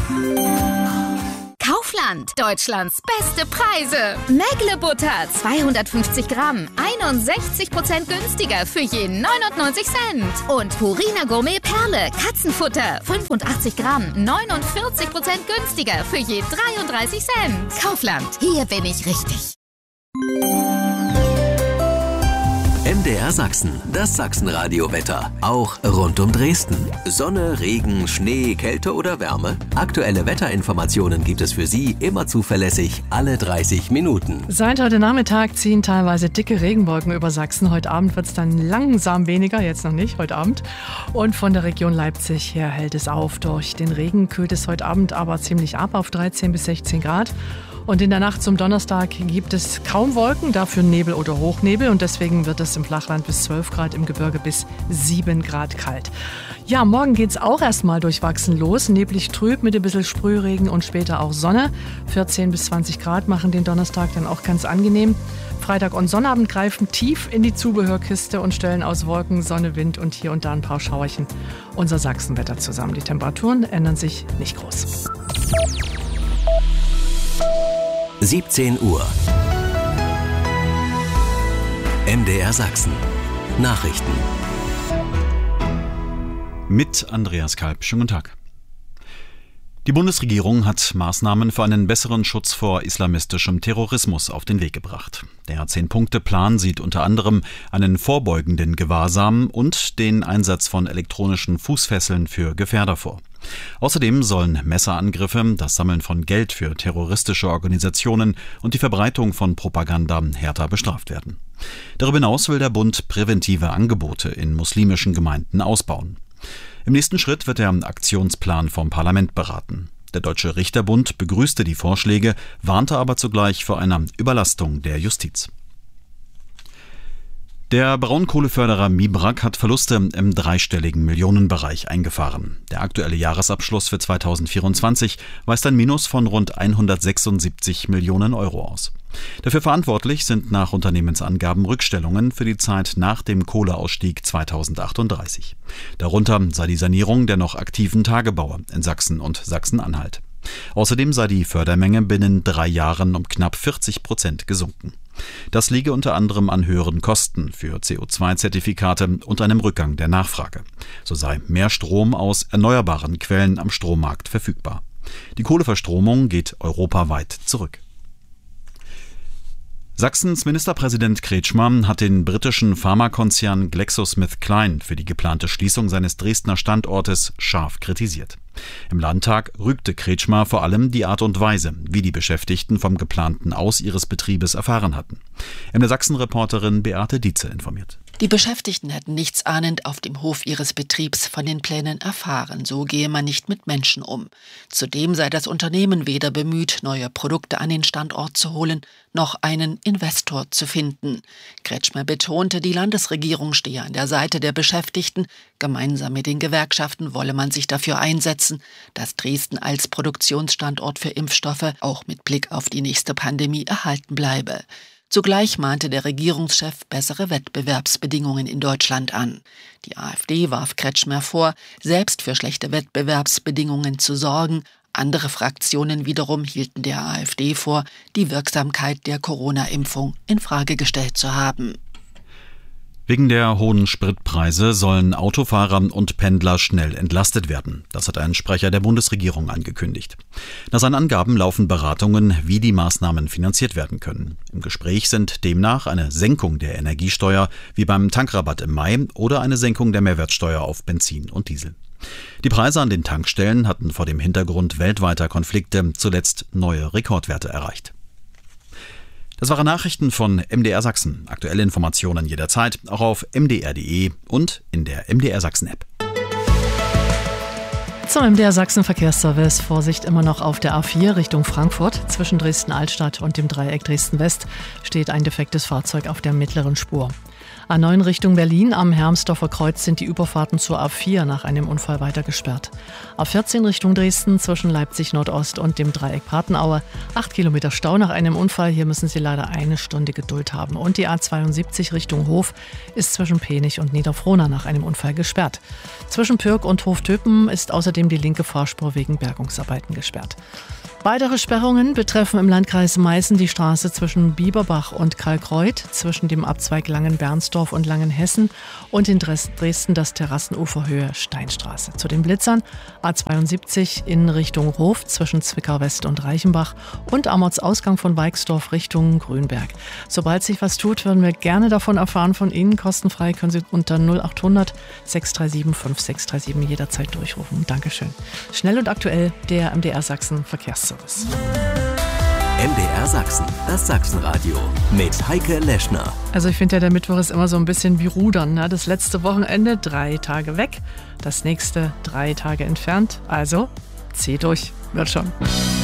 Kaufland, Deutschlands beste Preise. Mägle-Butter, 250 Gramm, 61% günstiger für je 99 Cent. Und Purina Gourmet Perle, Katzenfutter, 85 Gramm, 49% günstiger für je 33 Cent. Kaufland, hier bin ich richtig. MDR Sachsen, das Sachsenradio-Wetter. Auch rund um Dresden. Sonne, Regen, Schnee, Kälte oder Wärme? Aktuelle Wetterinformationen gibt es für Sie immer zuverlässig alle 30 Minuten. Seit heute Nachmittag ziehen teilweise dicke Regenwolken über Sachsen. Heute Abend wird es dann langsam weniger, jetzt noch nicht, heute Abend. Und von der Region Leipzig her hält es auf. Durch den Regen kühlt es heute Abend aber ziemlich ab auf 13 bis 16 Grad. Und in der Nacht zum Donnerstag gibt es kaum Wolken, dafür Nebel oder Hochnebel. Und deswegen wird es im Flachland bis 12 Grad, im Gebirge bis 7 Grad kalt. Ja, morgen geht es auch erstmal durchwachsen los. Neblig trüb mit ein bisschen Sprühregen und später auch Sonne. 14 bis 20 Grad machen den Donnerstag dann auch ganz angenehm. Freitag und Sonnabend greifen tief in die Zubehörkiste und stellen aus Wolken, Sonne, Wind und hier und da ein paar Schauerchen unser Sachsenwetter zusammen. Die Temperaturen ändern sich nicht groß. 17 Uhr. MDR Sachsen. Nachrichten. Mit Andreas Kalb. Schönen guten Tag. Die Bundesregierung hat Maßnahmen für einen besseren Schutz vor islamistischem Terrorismus auf den Weg gebracht. Der 10-Punkte-Plan sieht unter anderem einen vorbeugenden Gewahrsam und den Einsatz von elektronischen Fußfesseln für Gefährder vor. Außerdem sollen Messerangriffe, das Sammeln von Geld für terroristische Organisationen und die Verbreitung von Propaganda härter bestraft werden. Darüber hinaus will der Bund präventive Angebote in muslimischen Gemeinden ausbauen. Im nächsten Schritt wird der Aktionsplan vom Parlament beraten. Der Deutsche Richterbund begrüßte die Vorschläge, warnte aber zugleich vor einer Überlastung der Justiz. Der Braunkohleförderer Mibrak hat Verluste im dreistelligen Millionenbereich eingefahren. Der aktuelle Jahresabschluss für 2024 weist ein Minus von rund 176 Millionen Euro aus. Dafür verantwortlich sind nach Unternehmensangaben Rückstellungen für die Zeit nach dem Kohleausstieg 2038. Darunter sei die Sanierung der noch aktiven Tagebauer in Sachsen und Sachsen-Anhalt. Außerdem sei die Fördermenge binnen 3 Jahren um knapp 40% gesunken. Das liege unter anderem an höheren Kosten für CO2-Zertifikate und einem Rückgang der Nachfrage. So sei mehr Strom aus erneuerbaren Quellen am Strommarkt verfügbar. Die Kohleverstromung geht europaweit zurück. Sachsens Ministerpräsident Kretschmer hat den britischen Pharmakonzern GlaxoSmithKline für die geplante Schließung seines Dresdner Standortes scharf kritisiert. Im Landtag rügte Kretschmer vor allem die Art und Weise, wie die Beschäftigten vom geplanten Aus ihres Betriebes erfahren hatten. MDR Sachsen-Reporterin Beate Dietze informiert. Die Beschäftigten hätten nichtsahnend auf dem Hof ihres Betriebs von den Plänen erfahren. So gehe man nicht mit Menschen um. Zudem sei das Unternehmen weder bemüht, neue Produkte an den Standort zu holen, noch einen Investor zu finden. Kretschmer betonte, die Landesregierung stehe an der Seite der Beschäftigten. Gemeinsam mit den Gewerkschaften wolle man sich dafür einsetzen, dass Dresden als Produktionsstandort für Impfstoffe auch mit Blick auf die nächste Pandemie erhalten bleibe. Zugleich mahnte der Regierungschef bessere Wettbewerbsbedingungen in Deutschland an. Die AfD warf Kretschmer vor, selbst für schlechte Wettbewerbsbedingungen zu sorgen. Andere Fraktionen wiederum hielten der AfD vor, die Wirksamkeit der Corona-Impfung in Frage gestellt zu haben. Wegen der hohen Spritpreise sollen Autofahrer und Pendler schnell entlastet werden. Das hat ein Sprecher der Bundesregierung angekündigt. Nach seinen Angaben laufen Beratungen, wie die Maßnahmen finanziert werden können. Im Gespräch sind demnach eine Senkung der Energiesteuer wie beim Tankrabatt im Mai oder eine Senkung der Mehrwertsteuer auf Benzin und Diesel. Die Preise an den Tankstellen hatten vor dem Hintergrund weltweiter Konflikte zuletzt neue Rekordwerte erreicht. Das waren Nachrichten von MDR Sachsen. Aktuelle Informationen jederzeit auch auf mdr.de und in der MDR Sachsen-App. Zum MDR Sachsen Verkehrsservice. Vorsicht immer noch auf der A4 Richtung Frankfurt. Zwischen Dresden-Altstadt und dem Dreieck Dresden-West steht ein defektes Fahrzeug auf der mittleren Spur. A9 Richtung Berlin am Hermsdorfer Kreuz sind die Überfahrten zur A4 nach einem Unfall weiter gesperrt. A14 Richtung Dresden zwischen Leipzig Nordost und dem Dreieck Patenaue. 8 Kilometer Stau nach einem Unfall. Hier müssen Sie leider eine Stunde Geduld haben. Und die A72 Richtung Hof ist zwischen Penich und Niederfrohna nach einem Unfall gesperrt. Zwischen Pürg und Hoftöpen ist außerdem die linke Fahrspur wegen Bergungsarbeiten gesperrt. Weitere Sperrungen betreffen im Landkreis Meißen die Straße zwischen Bieberbach und Kalkreuth, zwischen dem Abzweig Langen-Bernsdorf und Langenhessen und in Dresden das Terrassenufer Höhe Steinstraße. Zu den Blitzern A72 in Richtung Hof zwischen Zwickau West und Reichenbach und am Ortsausgang von Weixdorf Richtung Grünberg. Sobald sich was tut, würden wir gerne davon erfahren von Ihnen. Kostenfrei können Sie unter 0800 637 5637 jederzeit durchrufen. Dankeschön. Schnell und aktuell der MDR Sachsen Verkehrsservice. MDR Sachsen, das Sachsenradio mit Heike Leschner. Also ich finde ja, der Mittwoch ist immer so ein bisschen wie Rudern. Ne? Das letzte Wochenende 3 Tage weg, das nächste 3 Tage entfernt. Also zieh durch, wird schon.